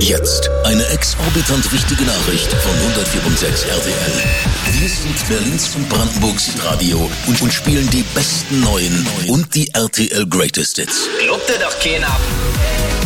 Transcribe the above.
Jetzt eine exorbitant wichtige Nachricht von 104.6 RTL. Wir sind Berlins und Brandenburgs Radio und spielen die besten neuen und die RTL Greatest Hits. Glaubt ihr doch keiner.